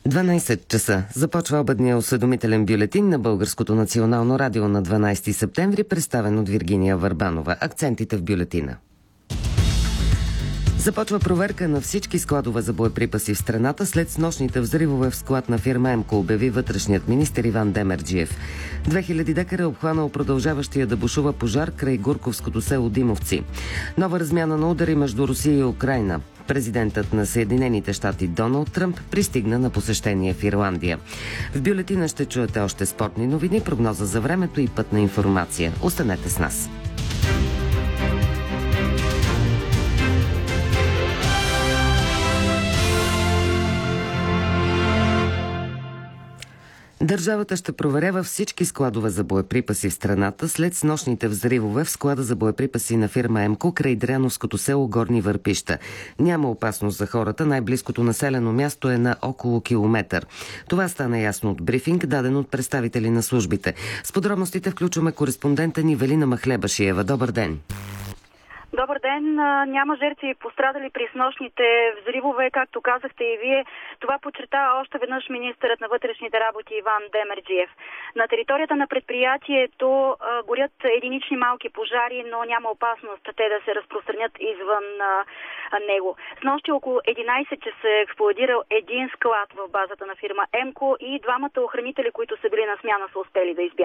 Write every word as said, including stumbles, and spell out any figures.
дванайсет часа. Започва обедния осведомителен бюлетин на Българското национално радио на дванайсети септември, представен от Виргиния Върбанова. Акцентите в бюлетина. Започва проверка на всички складове за боеприпаси в страната след снощните взривове в склад на фирма Емко, обяви вътрешният министър Иван Демерджиев. две хиляди декара е обхванал продължаващия да бушува пожар край Гурковското село Димовци. Нова размяна на удари между Русия и Украйна. Президентът на Съединените щати Доналд Тръмп пристигна на посещение в Ирландия. В бюлетина ще чуете още спортни новини, прогноза за времето и пътна информация. Останете с нас. Държавата ще проверява всички складове за боеприпаси в страната след снощните взривове в склада за боеприпаси на фирма Емко край Дряновското село Горни Върпища. Няма опасност за хората, най-близкото населено място е на около километър. Това стана ясно от брифинг, даден от представители на службите. С подробностите включваме кореспондента ни Велина Махлебашиева. Добър ден! Добър ден. Няма жертви пострадали при снощните взривове, както казахте и вие. Това подчерта още веднъж министърът на вътрешните работи Иван Демерджиев. На територията на предприятието а, горят единични малки пожари, но няма опасност те да се разпространят извън а, а, него. Снощи около единайсет часа е експлодирал един склад в базата на фирма Емко и двамата охранители, които са били на смяна, са успели да избягат.